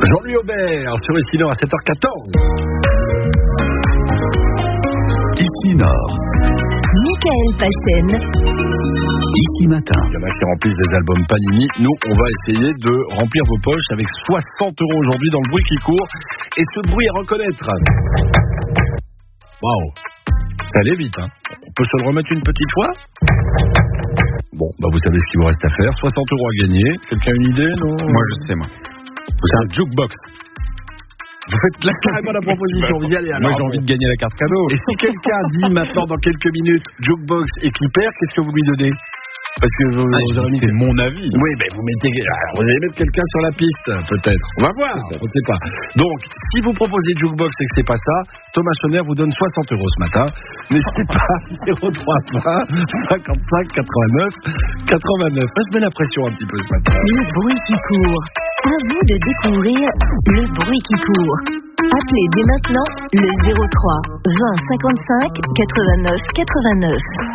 Jean-Louis Aubert sur Ici Nord à 7h14. Ici Nord. Michael Pachen. Ici Matin. Il y en a qui remplissent des albums Panini. Nous, on va essayer de remplir vos poches avec 60 € aujourd'hui dans le bruit qui court. Et ce bruit à reconnaître. Waouh, ça allait vite, hein. On peut se le remettre une petite fois? Bon, vous savez ce qu'il vous reste à faire. 60 € à gagner. Quelqu'un a une idée, non? Moi, je sais, moi. C'est un jukebox. Vous faites là carrément la proposition. Vous y allez, alors. Moi, j'ai envie de gagner la carte cadeau. Et si quelqu'un dit maintenant, dans quelques minutes, jukebox et Clipper, qu'est-ce que vous lui donnez? Parce que c'est mon avis. Oui, mais vous allez mettre quelqu'un sur la piste, peut-être. On va voir, on ne sait pas. Donc, si vous proposez jukebox et que c'est pas ça, Thomas Schoner vous donne 60 € ce matin. N'hésitez pas, 0320 55 89 89. Je mets la pression un petit peu ce matin. Le bruit qui court. À vous de découvrir le bruit qui court. Appelez dès maintenant le 03 20 55 89 89.